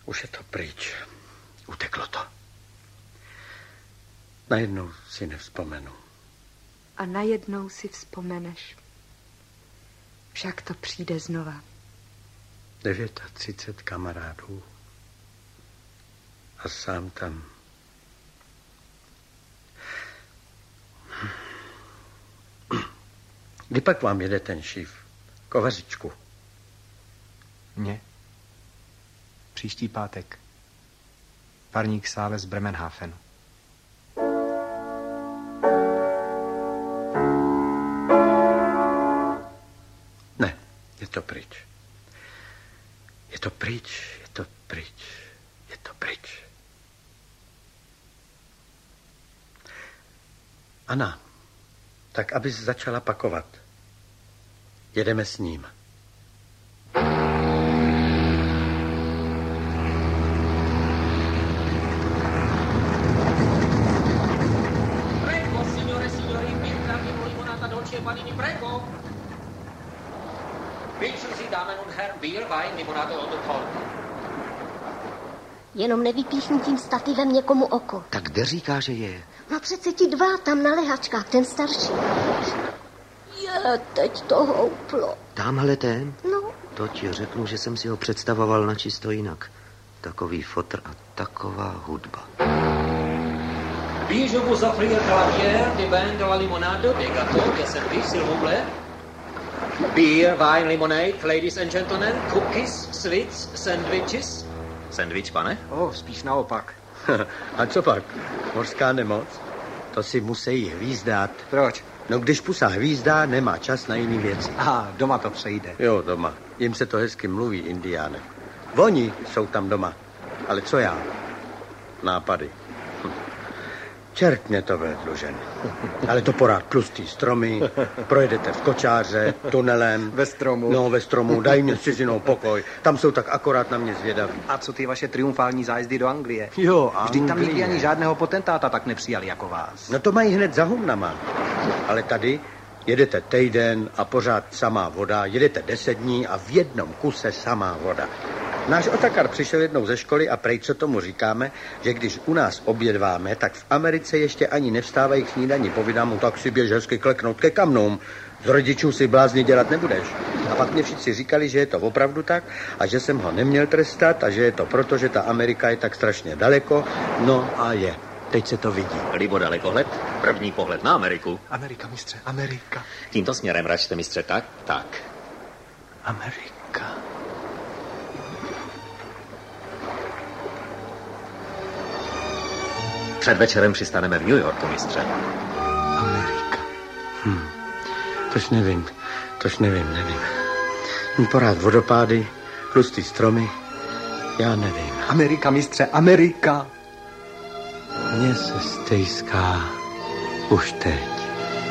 Už je to pryč. Uteklo to. Najednou si nevzpomenu. A najednou si vzpomeneš. Však to přijde znova. 39 kamarádů. A sám tam. Kdy pak vám jede ten šíf? Kovařičku. Mně? Příští pátek. Parník sále z Bremenhafenu. Ne, je to pryč. Je to pryč, je to pryč, je to pryč. Anna, tak abys začala pakovat. Jedeme s ním. Prego, signore, signori, birra, limonata, dolce, panini, prego. Wünschen Sie, Damen und Herren, Bier, Wein, Limonade oder Korn? Jenom nevypíchni tím stativem někomu oko. Tak kde říká, že je? No přece ti dva tam na lehačkách, ten starší. Je, teď to houplo. Tamhle ten? No. To ti řeknu, že jsem si ho představoval načisto jinak. Takový fotr a taková hudba. Puis je vous offrir de la bière, des vins, de la limonade, des gâteaux, des sandwichs, s'il vous plaît. Beer, wine, lemonade, ladies and gentlemen, cookies, sweets, sandwiches. Sandwich, pane? Spíš naopak. A co pak? Mořská nemoc? To si musí hvízdat. Proč? No když pusa hvízdá, nemá čas na jiný věci. Aha, doma to přejde. Jo, doma. Jim se to hezky mluví, Indiáne. Oni jsou tam doma. Ale co já? Nápady. Čert mě to vedl, žen. Ale to porád tlustý stromy, projedete v kočáře, tunelem. Ve stromu. No, ve stromu, daj mě s cizinou pokoj. Tam jsou tak akorát na mě zvědaví. A co ty vaše triumfální zájezdy do Anglie? Jo, Vždyť tam Anglie. nikdy ani žádného potentáta tak nepřijali jako vás. No to mají hned za humnama. Ale tady jedete týden a pořád samá voda, jedete 10 dní a v jednom kuse samá voda. Náš Otakar přišel jednou ze školy a prej, co tomu říkáme, že když u nás obědváme, tak v Americe ještě ani nevstávají k snídani. Povídám mu, tak si běž hezky kleknout ke kamnům. Z rodičů si blázni dělat nebudeš. A pak mě všichni říkali, že je to opravdu tak a že jsem ho neměl trestat a že je to proto, že ta Amerika je tak strašně daleko. No a je. Teď se to vidí. Libo dalekohled, první pohled na Ameriku. Amerika, mistře, Amerika. Tímto směrem račte, mistře, tak, tak. Amerika. Před večerem přistaneme v New Yorku, mistře. Amerika. Tož nevím. Porád vodopády, tlustý stromy, já nevím. Amerika, mistře, Amerika. Mně se stejská už teď.